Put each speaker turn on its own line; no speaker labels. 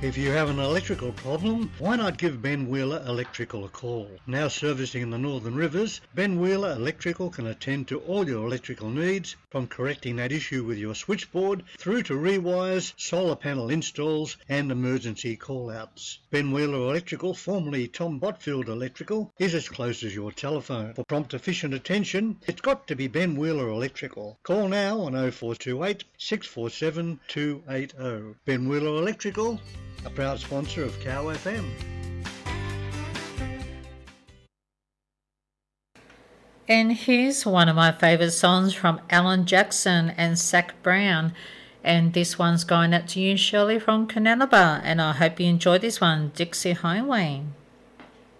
If you have an electrical problem, why not give Ben Wheeler Electrical a call? Now servicing in the Northern Rivers, Ben Wheeler Electrical can attend to all your electrical needs, from correcting that issue with your switchboard through to rewires, solar panel installs and emergency call-outs. Ben Wheeler Electrical, formerly Tom Botfield Electrical, is as close as your telephone. For prompt efficient attention, it's got to be Ben Wheeler Electrical. Call now on 0428 647 280. Ben Wheeler Electrical, a proud sponsor of Cow FM.
And here's one of my favourite songs from Alan Jackson and Zac Brown. And this one's going out to you, Shirley, from Canalaba. And I hope you enjoy this one, Dixie Highway.